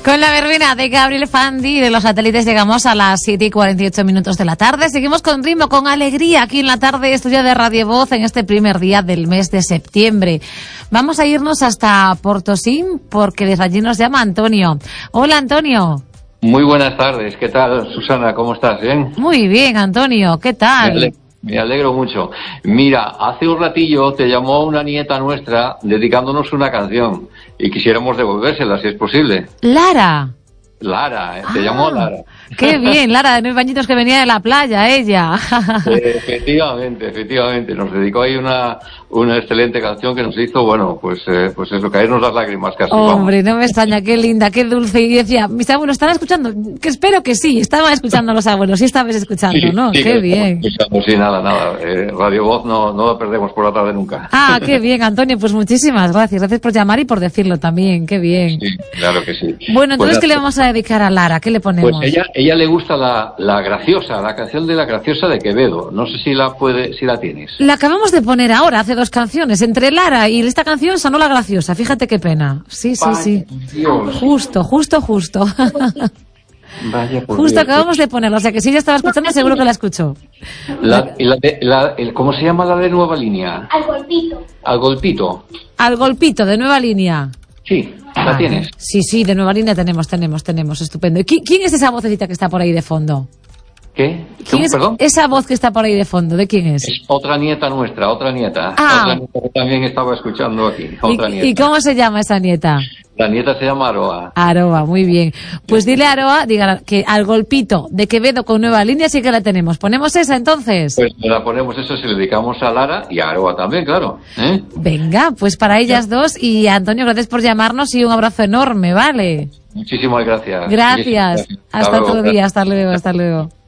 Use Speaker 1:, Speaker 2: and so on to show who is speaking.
Speaker 1: Con la verbena de Gabriel Fandi de los satélites llegamos a las 7:48 de la tarde. Seguimos con ritmo, con alegría aquí en la tarde, estudio de Radio Voz en este primer día del mes de septiembre. Vamos a irnos hasta Portosín porque desde allí nos llama Antonio. Hola, Antonio.
Speaker 2: Muy buenas tardes. ¿Qué tal, Susana? ¿Cómo estás? ¿Bien?
Speaker 1: Muy bien, Antonio. ¿Qué tal?
Speaker 2: Me alegro mucho. Mira, hace un ratillo te llamó una nieta nuestra dedicándonos una canción y quisiéramos devolvérsela, si es posible.
Speaker 1: Lara.
Speaker 2: Lara, te llamó Lara.
Speaker 1: Qué bien, Lara, de 9 añitos que venía de la playa, ella.
Speaker 2: Efectivamente. Nos dedicó ahí una excelente canción que nos hizo, bueno, pues eso, caernos las lágrimas casi.
Speaker 1: Hombre, no me extraña, qué linda, qué dulce. Y decía, mis abuelos, ¿están escuchando? Que espero que sí, estaban escuchando los abuelos, sí estabais escuchando, sí, ¿no? Sí, qué bien.
Speaker 2: Sí, nada. Radio Voz no la perdemos por la tarde nunca.
Speaker 1: Ah, qué bien, Antonio, pues muchísimas gracias. Gracias por llamar y por decirlo también, qué bien.
Speaker 2: Sí, claro que sí.
Speaker 1: Bueno, entonces, ¿qué le vamos a dedicar a Lara? ¿Qué le ponemos?
Speaker 2: Pues ella le gusta la Graciosa, la canción de La Graciosa de Quevedo. No sé si la tienes.
Speaker 1: La acabamos de poner ahora, hace 2 canciones. Entre Lara y esta canción sonó La Graciosa. Fíjate qué pena. Sí.
Speaker 2: Dios.
Speaker 1: Justo.
Speaker 2: Vaya, por
Speaker 1: justo
Speaker 2: Dios.
Speaker 1: Acabamos de ponerla. O sea que si ella estaba escuchando, seguro que la escuchó.
Speaker 2: ¿Cómo se llama la de Nueva Línea? Al Golpito.
Speaker 1: Al Golpito, de Nueva Línea.
Speaker 2: Sí, ¿la tienes?
Speaker 1: Sí, de Nueva Línea tenemos, estupendo. ¿Y quién es esa vocecita que está por ahí de fondo?
Speaker 2: ¿Qué?
Speaker 1: ¿Quién es
Speaker 2: ¿Perdón?
Speaker 1: esa voz que está por ahí de fondo? ¿De quién es?
Speaker 2: Es otra nieta nuestra. Otra nieta que también estaba escuchando aquí.
Speaker 1: ¿Y cómo se llama esa nieta?
Speaker 2: La nieta se llama Aroa.
Speaker 1: Aroa, muy bien. Pues dile a Aroa, diga que Al Golpito de Quevedo con Nueva Línea sí que la tenemos. ¿Ponemos esa entonces?
Speaker 2: Pues la ponemos eso, si le dedicamos a Lara y a Aroa también, claro.
Speaker 1: Venga, pues para ellas dos. Y Antonio, gracias por llamarnos y un abrazo enorme, ¿vale?
Speaker 2: Muchísimas gracias.
Speaker 1: Gracias. Hasta otro día. Hasta luego.